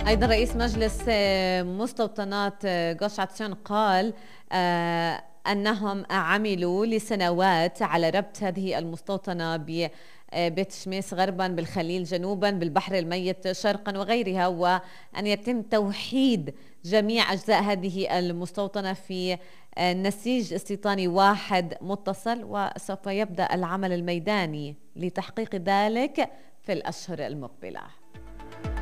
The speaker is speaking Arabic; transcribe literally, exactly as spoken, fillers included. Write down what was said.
أيضا رئيس مجلس مستوطنات جوش عطشان قال أنهم عملوا لسنوات على ربط هذه المستوطنة ببيت شميس غربا، بالخليل جنوبا، بالبحر الميت شرقا وغيرها، وأن يتم توحيد جميع أجزاء هذه المستوطنة في نسيج استيطاني واحد متصل، وسوف يبدأ العمل الميداني لتحقيق ذلك في الأشهر المقبلة.